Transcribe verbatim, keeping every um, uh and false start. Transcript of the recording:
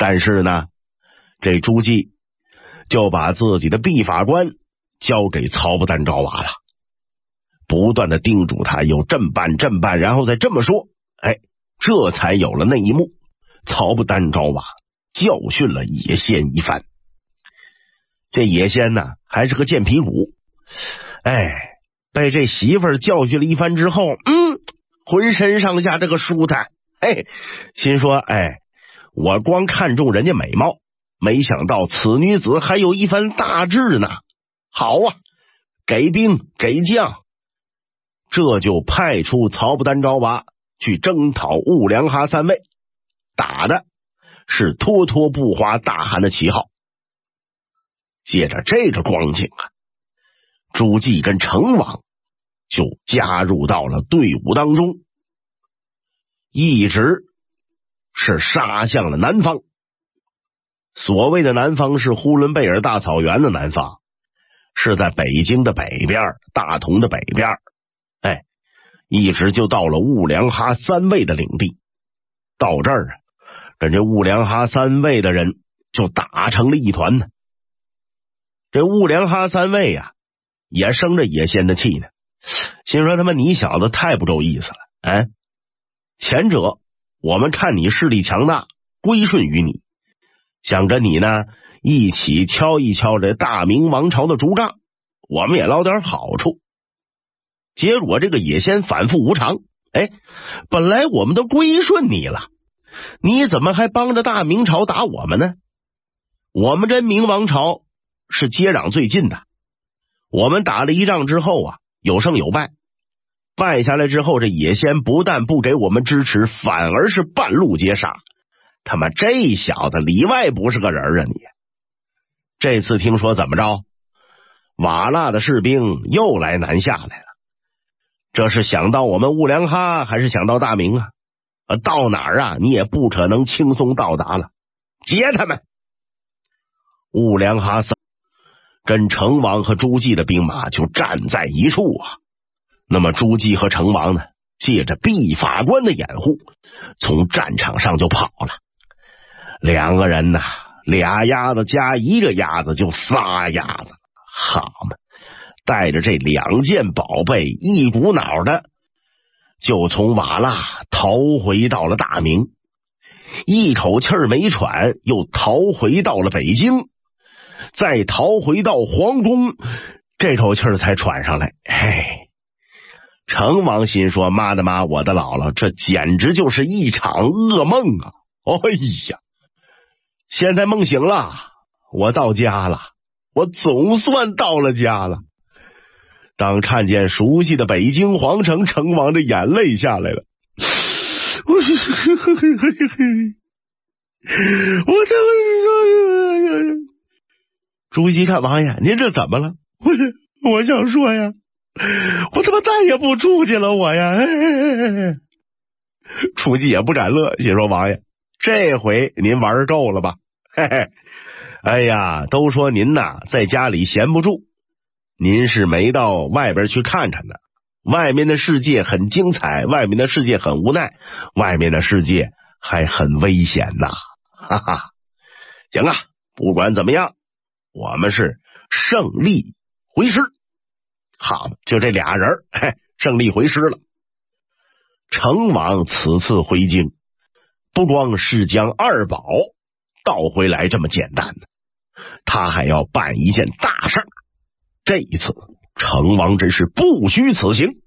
但是呢，这朱季就把自己的弼法官交给曹不丹昭娃了，不断的叮嘱他有这么办这么办，然后再这么说，哎，这才有了那一幕。曹不丹昭娃教训了野仙一番。这野仙呢还是个贱皮骨，哎，被这媳妇儿教训了一番之后，嗯，浑身上下这个舒坦，哎，心说，哎，我光看中人家美貌，没想到此女子还有一番大志呢。好啊，给兵给将，这就派出曹不丹昭娃去征讨兀良哈三位，打的是脱脱不花大汗的旗号。借着这个光景啊，朱季跟成王就加入到了队伍当中，一直是杀向了南方。所谓的南方是呼伦贝尔大草原的南方，是在北京的北边，大同的北边，哎，一直就到了兀良哈三卫的领地。到这儿啊，跟这兀良哈三卫的人就打成了一团呢。这兀良哈三卫啊，也生着野仙的气呢，心说他妈你小子太不够意思了，哎，前者我们看你势力强大，归顺于你，想跟你呢一起敲一敲这大明王朝的竹杠，我们也捞点好处。结果这个野仙反复无常，哎，本来我们都归顺你了，你怎么还帮着大明朝打我们呢？我们这明王朝是接壤最近的，我们打了一仗之后啊，有胜有败，败下来之后，这野仙不但不给我们支持，反而是半路截杀。他妈这小子里外不是个人啊你！这次听说怎么着，瓦剌的士兵又来南下来了，这是想到我们兀良哈还是想到大明啊？到哪儿啊你也不可能轻松到达了，截他们！兀良哈三跟成王和朱季的兵马就站在一处啊。那么朱季和成王呢，借着弼法官的掩护，从战场上就跑了。两个人呢，俩鸭子加一个鸭子就仨鸭子，好嘛，带着这两件宝贝，一股脑的就从瓦剌逃回到了大明，一口气儿没喘，又逃回到了北京，再逃回到皇宫，这口气儿才喘上来。嘿，成王心说，妈的妈，我的姥姥，这简直就是一场噩梦啊！哎呀，现在梦醒了，我到家了，我总算到了家了。当看见熟悉的北京皇城，成王的眼泪下来了。我我他妈，朱熹看王爷，您这怎么了？我我想说呀，我他妈再也不出去了，我呀！出去也不敢乐，心说王爷，这回您玩够了吧？嘿嘿，哎呀，都说您呐在家里闲不住，您是没到外边去看看的。外面的世界很精彩，外面的世界很无奈，外面的世界还很危险呐！哈哈，行啊，不管怎么样，我们是胜利回师。好，就这俩人，嘿，胜利回师了。成王此次回京，不光是将二宝盗回来这么简单的，他还要办一件大事。这一次成王真是不虚此行。